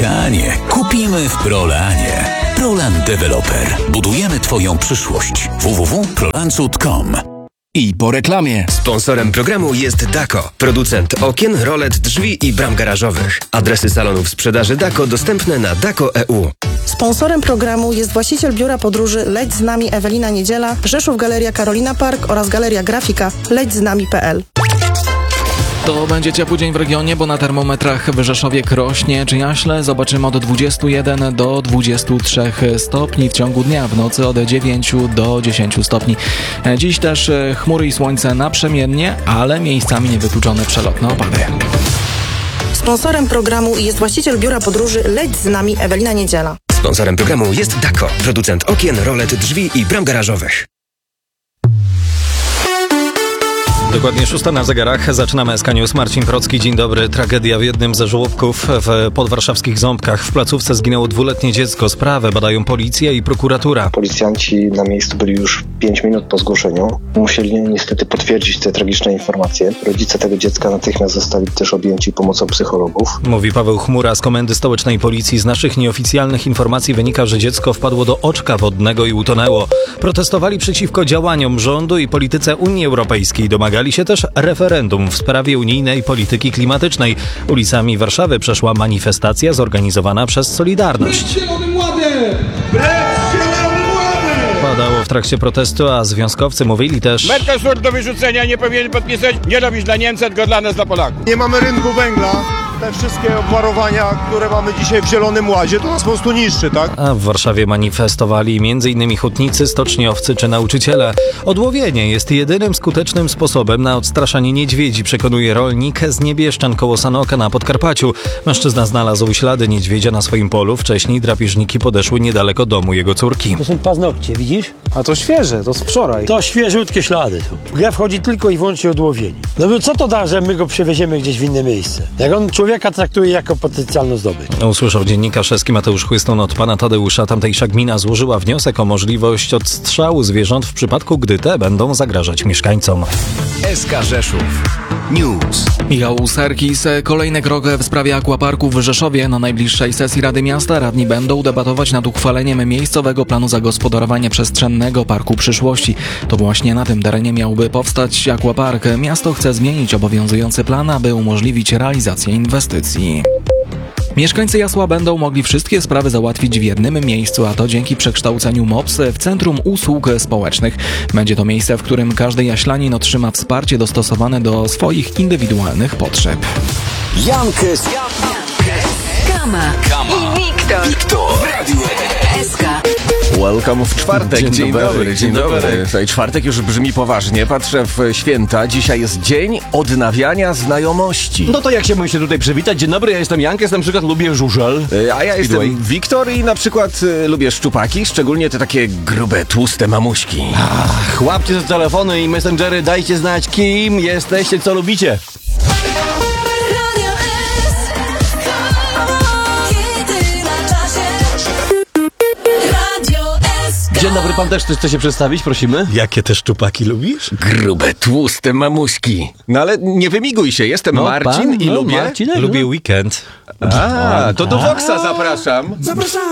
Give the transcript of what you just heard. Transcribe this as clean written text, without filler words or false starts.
Mieszkanie kupimy w Prolanie. Prolan Developer. Budujemy Twoją przyszłość. www.prolancut.com. I po reklamie. Sponsorem programu jest Dako, producent okien, rolet, drzwi i bram garażowych. Adresy salonów sprzedaży Dako dostępne na Dako.eu. Sponsorem programu jest właściciel biura podróży Leć z nami Ewelina Niedziela, Rzeszów Galeria Karolina Park oraz Galeria Grafika lećznami.pl. To będzie ciepły dzień w regionie, bo na termometrach w Rzeszowie, Krośnie czy Jaśle zobaczymy od 21 do 23 stopni w ciągu dnia, w nocy od 9 do 10 stopni. Dziś też chmury i słońce naprzemiennie, ale miejscami niewykluczone przelotne opady. Sponsorem programu jest właściciel biura podróży Leć z nami Ewelina Niedziela. Sponsorem programu jest Dako, producent okien, rolet, drzwi i bram garażowych. Dokładnie 6 na zegarach. Zaczynamy SK News. Marcin Procki, dzień dobry. Tragedia w jednym ze żłobków w podwarszawskich Ząbkach. W placówce zginęło 2-letnie dziecko. Sprawę badają policja i prokuratura. Policjanci na miejscu byli już 5 minut po zgłoszeniu. Musieli niestety potwierdzić te tragiczne informacje. Rodzice tego dziecka natychmiast zostali też objęci pomocą psychologów. Mówi Paweł Chmura z Komendy Stołecznej Policji. Z naszych nieoficjalnych informacji wynika, że dziecko wpadło do oczka wodnego i utonęło. Protestowali przeciwko działaniom rządu i polityce Unii Europejskiej. Domagali się też referendum w sprawie unijnej polityki klimatycznej. Ulicami Warszawy przeszła manifestacja zorganizowana przez Solidarność. Padało w trakcie protestu, a związkowcy mówili też: Mercosur do wyrzucenia, nie powinien podpisać, nie robić dla Niemców, tylko dla nas, dla Polaków. Nie mamy rynku węgla. Te wszystkie obwarowania, które mamy dzisiaj w Zielonym Ładzie, to nas po prostu niszczy, tak? A w Warszawie manifestowali m.in. hutnicy, stoczniowcy czy nauczyciele. Odłowienie jest jedynym skutecznym sposobem na odstraszanie niedźwiedzi, przekonuje rolnik z Niebieszczan koło Sanoka na Podkarpaciu. Mężczyzna znalazł ślady niedźwiedzia na swoim polu. Wcześniej drapieżniki podeszły niedaleko domu jego córki. To są paznokcie, widzisz? A to świeże, to z wczoraj. To świeżutkie ślady. W grę wchodzi tylko i wyłącznie odłowienie. No bo co to da, że my go przewieziemy gdzieś w inne miejsce? Jak on człowieka traktuje jako potencjalną zdobycz. Usłyszał dziennikarz Eski Mateusz Chłyston od pana Tadeusza. Tamtejsza gmina złożyła wniosek o możliwość odstrzału zwierząt w przypadku, gdy te będą zagrażać mieszkańcom. SK Rzeszów News. Michał Serkis. Kolejny krok w sprawie aquaparku w Rzeszowie. Na najbliższej sesji Rady Miasta radni będą debatować nad uchwaleniem miejscowego planu zagospodarowania przestrzennego parku przyszłości. To właśnie na tym terenie miałby powstać aquapark. Miasto chce zmienić obowiązujący plan, aby umożliwić realizację inwestycji. Mieszkańcy Jasła będą mogli wszystkie sprawy załatwić w jednym miejscu, a to dzięki przekształceniu MOPS w Centrum Usług Społecznych. Będzie to miejsce, w którym każdy jaślanin otrzyma wsparcie dostosowane do swoich indywidualnych potrzeb. Jankes, Kama i Wiktor. w Radiu SK. Welcome w czwartek. Dzień dobry. Tutaj czwartek już brzmi poważnie. Patrzę w święta. Dzisiaj jest dzień odnawiania znajomości. No to jak się musicie tutaj przywitać? Dzień dobry, ja jestem Jankes, na przykład lubię żużel. A ja jestem Wiktor i na przykład lubię szczupaki, szczególnie te takie grube, tłuste mamuśki. Łapcie te telefony i messengery, dajcie znać, kim jesteście, co lubicie. Dzień dobry, pan też chce się przedstawić, prosimy? Jakie te szczupaki lubisz? Grube, tłuste mamuśki. No ale nie wymiguj się, jestem Marcin i lubię... Lubię weekend. To do Voxa zapraszam.